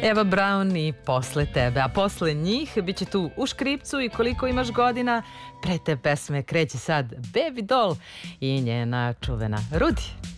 Eva Braun i Posle tebe, a posle njih bit će tu U škripcu i Koliko imaš godina. Pre te pesme kreće sad Baby Doll i njena čuvena Rudi.